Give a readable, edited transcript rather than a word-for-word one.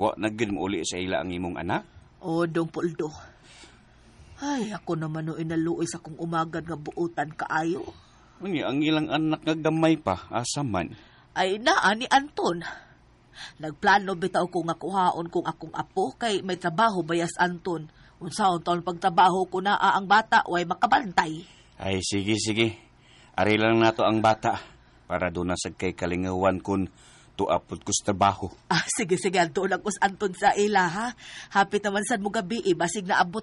Wa nagin mo uli sa ila ang imong anak? O, Dong Poldo. Ay, ako naman o inaluoy sa kong umagad nga buutan kaayo. Unya, ang ilang anak nga gamay pa, asa man. Ay, naa ni Anton. Nagplano bitaw ko nga kuhaon kung akong apo kay may trabaho bayas Anton. Unsaon taon pagtrabaho ko na ang bata way makabantay. Ay, sige. Ari lang nato ang bata para doon na sa kay kalingawan kun tuapod ko sa trabaho. Sige, Anton. Ako sa Anton sa ila, ha? Hapit naman sad mo gabi, basig na abot